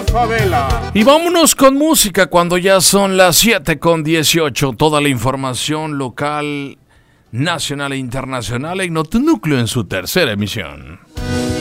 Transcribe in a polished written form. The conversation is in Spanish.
favela. Y vámonos con música cuando ya son las 7:18. Toda la información local, nacional e internacional en Notinúcleo en su tercera emisión.